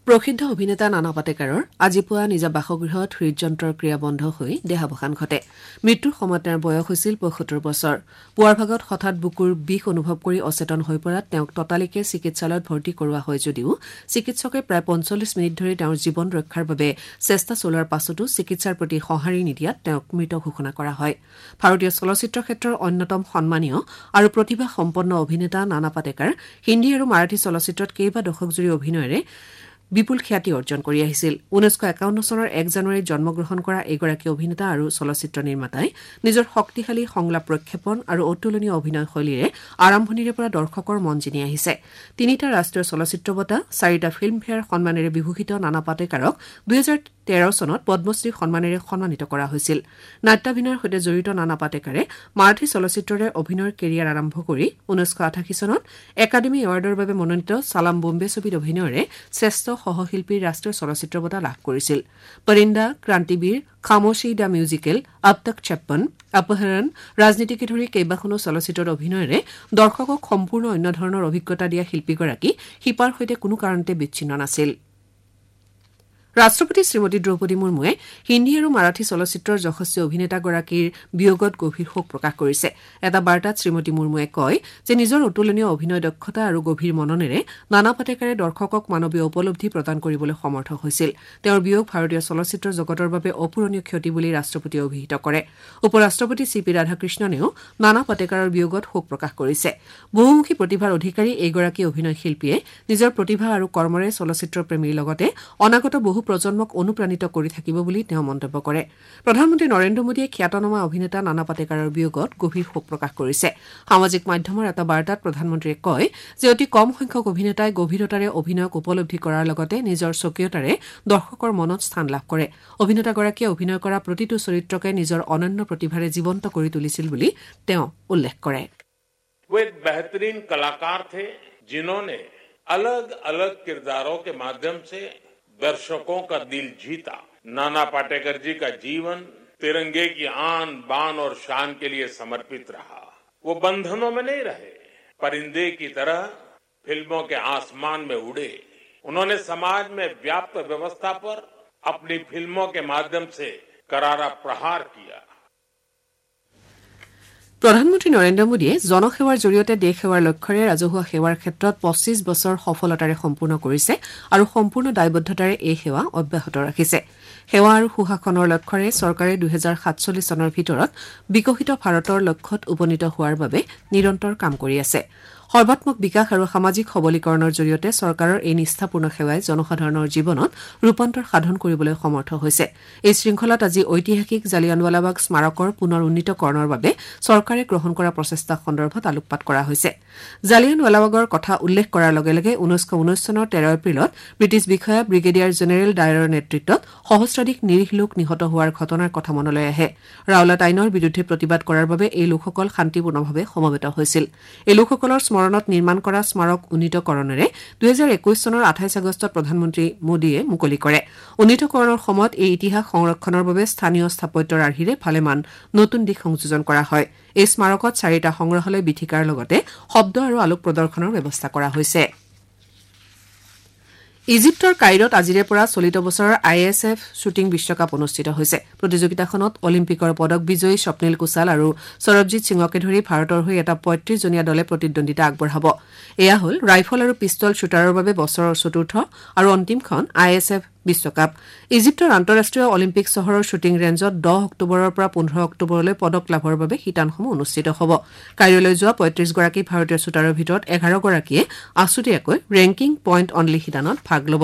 প্ৰসিদ্ধ অভিনেতা নানা পাটেকাৰৰ আজি পুৱা নিজা বাসগৃহত হৃদযন্ত্ৰৰ ক্ৰিয়া বন্ধ হৈ দেহাৱসান ঘটে। মৃত্যুৰ সময়ত তেওঁৰ বয়স হৈছিল ৭৫ বছৰ। পুৱাৰ ভাগত হঠাৎ বুকুৰ বিষ অনুভৱ কৰি অচেতন হৈ পৰাত তেওঁক ততালিকে চিকিৎসালয়ত ভৰ্তি কৰোৱা হয় যদিও চিকিৎসকে প্ৰায় ৪৫ মিনিট ধৰি তেওঁৰ জীৱন ৰক্ষাৰ বাবে চেষ্টা চলোৱাৰ পাছতো চিকিৎসাৰ প্ৰতি সঁহাৰি নিদিয়াত তেওঁক মৃত ঘোষণা কৰা হয়। ভাৰতীয় চলচ্চিত্ৰ ক্ষেত্ৰৰ অন্যতম সন্মানীয় আৰু প্ৰতিভা সম্পন্ন অভিনেতা নানা পাটেকাৰ হিন্দী আৰু মাৰাঠী চলচ্চিত্ৰত কেইবা দশকজুৰি অভিনয়েৰে বিপুল খ্যাতি অৰ্জন কৰি আহিছিল। ১৯৫১ চনৰ ১ জানুৱাৰীত জন্মগ্ৰহণ কৰা এগৰাকী অভিনেতা আৰু চলচ্চিত্ৰ নিৰ্মাতাই নিজৰ শক্তিশালী সংলাপ প্ৰক্ষেপণ আৰু অতুলনীয় অভিনয় শৈলীৰে আৰম্ভণিৰে পৰা দৰ্শকৰ মন জিনি আহিছে। ৩টা ৰাষ্ট্ৰীয় চলচ্চিত্ৰ বঁটা, 4টা ফিল্মফেয়াৰ সন্মানেৰে বিভূষিত নানা পাটেকাৰক ২০১৩ চনত পদ্মশ্ৰী সন্মানেৰে সন্মানিত কৰা হৈছিল। নাট্যাভিনয়ৰ সৈতে জড়িত নানা পাটেকাৰে মাৰাঠী চলচ্চিত্ৰৰে অভিনয়ৰ কেৰিয়াৰ আৰম্ভ কৰি ১৯৮৮ চনত একাডেমী এৱাৰ্ডৰ বাবে মনোনীত ছালাম বোম্বে ছবিত অভিনয়েৰে শ্ৰেষ্ঠ সহশিল্পীৰ ৰাষ্ট্ৰীয় চলচ্চিত্ৰ বঁটা লাভ কৰিছিল। পৰিন্দা, ক্ৰান্তিবীৰ, খামোশী দ্য মিউজিকেল, আব তক ৫৬, অপহৰণ, ৰাজনীতিকে ধৰি কেইবাখনো চলচ্চিত্ৰত অভিনয়েৰে দৰ্শকক সম্পূৰ্ণ অন্য ধৰণৰ অভিজ্ঞতা দিয়া শিল্পীগৰাকী শিপাৰ সৈতে কোনো কাৰণতে বিচ্ছিন্ন নাছিল। ৰাষ্ট্ৰপতি শ্ৰীমতী দ্ৰৌপদী মুৰ্মুৱে হিন্দী আৰু মাৰাঠী চলচ্চিত্ৰৰ যশস্বী অভিনেতাগৰাকীৰ বিয়োগত গভীৰ শোক প্ৰকাশ কৰিছে। এটা বাৰ্তাত শ্ৰীমতী মুৰ্মুৱে কয় যে নিজৰ অতুলনীয় অভিনয় দক্ষতা আৰু গভীৰ মননেৰে নানা পাটেকাৰে দৰ্শকক মানৱীয় উপলব্ধি প্ৰদান কৰিবলৈ সমৰ্থ হৈছিল। তেওঁৰ বিয়োগ ভাৰতীয় চলচ্চিত্ৰ জগতৰ বাবে অপূৰণীয় ক্ষতি বুলি ৰাষ্ট্ৰপতিয়ে অভিহিত কৰে। উপ ৰাষ্ট্ৰপতি চি পি ৰাধাকৃষ্ণনেও নানা পাটেকাৰৰ বিয়োগত শোক প্ৰকাশ কৰিছে। বহুমুখী প্ৰতিভাৰ অধিকাৰী এইগৰাকী অভিনয় শিল্পীয়ে নিজৰ প্ৰতিভা আৰু কৰ্মৰে চলচ্চিত্ৰ প্ৰেমীৰ লগতে অনাগত বহু প্ৰজন্মক অনুপ্ৰাণিত কৰি থাকিব বুলি তেওঁ মন্তব্য কৰে। প্ৰধানমন্ত্ৰী নৰেন্দ্ৰ মোদীয়ে খ্যাতনামা অভিনেতা নানা পাটেকাৰৰ বিয়োগত গভীৰ শোক প্ৰকাশ কৰিছে। সামাজিক মাধ্যমৰ এটা বাৰ্তাত প্ৰধানমন্ত্ৰীয়ে কয় যে অতি কম সংখ্যক অভিনেতাই গভীৰতাৰে অভিনয়ক উপলব্ধি কৰাৰ লগতে নিজৰ স্বকীয়তাৰে দৰ্শকৰ মনত স্থান লাভ কৰে। অভিনেতাগৰাকীয়ে অভিনয় কৰা প্ৰতিটো চৰিত্ৰকে নিজৰ অনন্য প্ৰতিভাৰে জীৱন্ত কৰি তুলিছিল বুলি তেওঁ উল্লেখ কৰে। वे एक बेहतरीन कलाकार थे जिन्होंने अलग अलग किरदारों के माध्यम से दर्शकों का दिल जीता। नाना पाटेकर जी का जीवन तिरंगे की आन बान और शान के लिए समर्पित रहा। वो बंधनों में नहीं रहे, परिंदे की तरह फिल्मों के आसमान में उड़े। उन्होंने समाज में व्याप्त व्यवस्था पर अपनी फिल्मों के माध्यम से करारा प्रहार किया। প্ৰধানমন্ত্ৰী নৰেন্দ্ৰ মোদীয়ে জনসেৱাৰ জৰিয়তে দেশ সেৱাৰ লক্ষ্যৰে ৰাজহুৱা সেৱাৰ ক্ষেত্ৰত ২৫ বছৰ সফলতাৰে সম্পূৰ্ণ কৰিছে আৰু সম্পূৰ্ণ দায়বদ্ধতাৰে এই সেৱা অব্যাহত ৰাখিছে। সেৱা আৰু সুশাসনৰ লক্ষ্যৰে চৰকাৰে ২০৪৭ চনৰ ভিতৰত বিকশিত ভাৰতৰ লক্ষ্যত উপনীত হোৱাৰ বাবে নিৰন্তৰ কাম কৰি আছে। সৰ্বাত্মক বিকাশ আৰু সামাজিক সবলীকৰণৰ জৰিয়তে চৰকাৰৰ এই নিষ্ঠাপূৰ্ণ সেৱাই জনসাধাৰণৰ জীৱনত ৰূপান্তৰ সাধন কৰিবলৈ সমৰ্থ হৈছে। এই শৃংখলাত আজি ঐতিহাসিক জালিয়ানৱালাবাগ স্মাৰকৰ পুনৰ উন্নীতকৰণৰ বাবে চৰকাৰে গ্ৰহণ কৰা প্ৰচেষ্টা সন্দৰ্ভত আলোকপাত কৰা হৈছে। জালিয়ানৱালাবাগৰ কথা উল্লেখ কৰাৰ লগে লগে ১৯১৯ চনৰ ১৩ এপ্ৰিলত ব্ৰিটিছ বিষয়া ব্ৰিগেডিয়াৰ জেনেৰেল ডায়াৰৰ নেতৃত্বত সহস্ৰাধিক নিৰীহ লোক নিহত হোৱাৰ ঘটনাৰ কথা মনলৈ আহে। ৰাওলাট আইনৰ বিৰুদ্ধে প্ৰতিবাদ কৰাৰ বাবে এই লোকসকল শান্তিপূৰ্ণভাৱে সমবেত হৈছিল। এই লোকসকলৰ স্মৰণত নিৰ্মাণ কৰা স্মাৰক উন্নীতকৰণেৰে ২০২১ চনৰ ২৮ আগষ্টত প্ৰধানমন্ত্ৰী মোদীয়ে মুকলি কৰে। উন্নীতকৰণৰ সময়ত এই ইতিহাস সংৰক্ষণৰ বাবে স্থানীয় স্থাপত্যৰ আৰ্হিৰে ভালেমান নতুন দিশ সংযোজন কৰা হয়। এই স্মাৰকত 4টা সংগ্ৰহালয় বিথিকাৰ লগতে শব্দ আৰু আলোক প্ৰদৰ্শনৰ ব্যৱস্থা কৰা হৈছে। ইজিপ্তৰ কাইৰত আজিৰে পৰা চলিত বছৰৰ ISF শ্বুটিং বিশ্বকাপ অনুষ্ঠিত হৈছে। প্ৰতিযোগিতাখনত অলিম্পিকৰ পদক বিজয়ী স্বপ্নীল কুশাল আৰু সৰবজিৎ সিঙকে ধৰি ভাৰতৰ হৈ এটা ৩৫জনীয়া দলে প্ৰতিদ্বন্দ্বিতা আগবঢ়াব। এয়া হ'ল ৰাইফল আৰু পিষ্টল শ্বুটাৰৰ বাবে বছৰৰ চতুৰ্থ আৰু অন্তিমখন ISF বিশ্বকাপ। ইজিপ্তৰ আন্তঃৰাষ্ট্ৰীয় অলিম্পিক চহৰৰ শ্বুটিং ৰেঞ্জত ১০ অক্টোবৰৰ পৰা ১৫ অক্টোবৰলৈ পদক লাভৰ বাবে শিতানসমূহ অনুষ্ঠিত হ'ব। কাইৰলৈ যোৱা ৩৫গৰাকী ভাৰতীয় শ্বুটাৰৰ ভিতৰত ১১গৰাকীয়ে আছুতীয়াকৈ ৰেংকিং পইণ্ট অনলি শিতানত ভাগ ল'ব।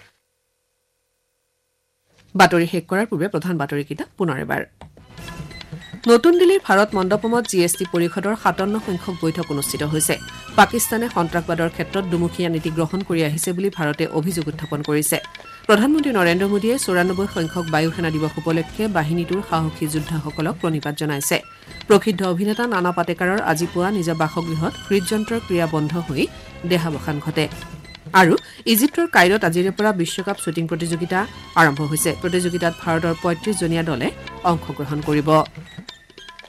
বাতৰি শেষ কৰাৰ পূৰ্বে প্ৰধান বাতৰিকেইটা পুনৰ এবাৰ। নতুন দিল্লীৰ ভাৰত মণ্ডপমত GST পৰিষদৰ ৫৭ সংখ্যক বৈঠক অনুষ্ঠিত হৈছে। পাকিস্তানে সন্ত্ৰাসবাদৰ ক্ষেত্ৰত দুমুখীয়া নীতি গ্ৰহণ কৰি আহিছে বুলি ভাৰতে অভিযোগ উত্থাপন কৰিছে। প্ৰধানমন্ত্ৰী নৰেন্দ্ৰ মোদীয়ে ৯৪ সংখ্যক বায়ু সেনা দিৱস উপলক্ষে বাহিনীটোৰ সাহসী যোদ্ধাসকলক প্ৰণিপাত জনাইছে। প্ৰসিদ্ধ অভিনেতা নানা পাটেকাৰৰ আজি পুৱা নিজৰ বাসগৃহত হৃদযন্ত্ৰৰ ক্ৰিয়া বন্ধ হৈ দেহাৱসান ঘটে। আৰু ইজিপ্তৰ কাইৰত আজিৰে পৰা বিশ্বকাপ শ্বুটিং প্ৰতিযোগিতা আৰম্ভ হৈছে। প্ৰতিযোগিতাত ভাৰতৰ ৩৫জনীয়া দলে অংশগ্ৰহণ কৰিব।